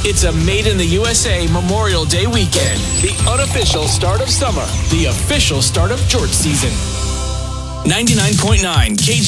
It's a Made in the USA Memorial Day weekend. The unofficial start of summer. The official start of George season. 99.9 KG.